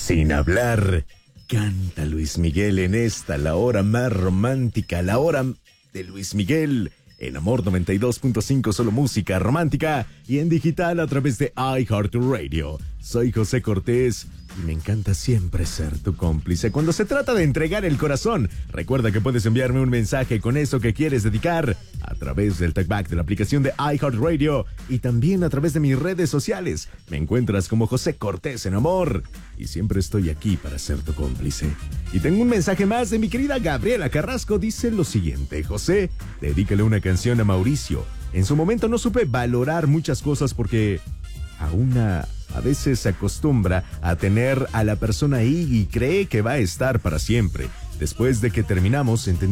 Sin hablar, canta Luis Miguel en esta, la hora más romántica, la hora de Luis Miguel. En Amor 92.5, solo música romántica y en digital a través de iHeartRadio. Soy José Cortés y me encanta siempre ser tu cómplice. Cuando se trata de entregar el corazón, recuerda que puedes enviarme un mensaje con eso que quieres dedicar a través del talkback de la aplicación de iHeartRadio y también a través de mis redes sociales. Me encuentras como José Cortés en Amor y siempre estoy aquí para ser tu cómplice. Y tengo un mensaje más de mi querida Gabriela Carrasco. Dice lo siguiente: José, dedícale una canción a Mauricio. En su momento no supe valorar muchas cosas porque a veces se acostumbra a tener a la persona ahí y cree que va a estar para siempre. Después de que terminamos, entendí